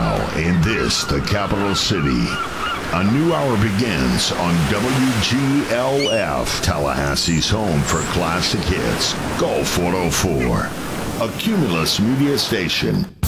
now in this, the capital city. A new hour begins on WGLF, Tallahassee's home for classic hits. Gulf 104, a Cumulus media station.